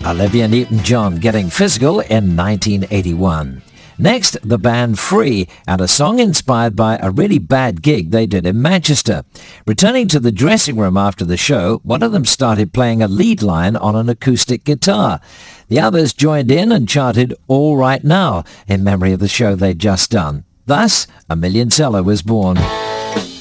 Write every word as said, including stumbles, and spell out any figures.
Olivia Newton-John getting physical in nineteen eighty-one. Next, the band Free, and a song inspired by a really bad gig they did in Manchester. Returning to the dressing room after the show, one of them started playing a lead line on an acoustic guitar. The others joined in and chanted "All Right Now" in memory of the show they'd just done. Thus, A Million Seller was born.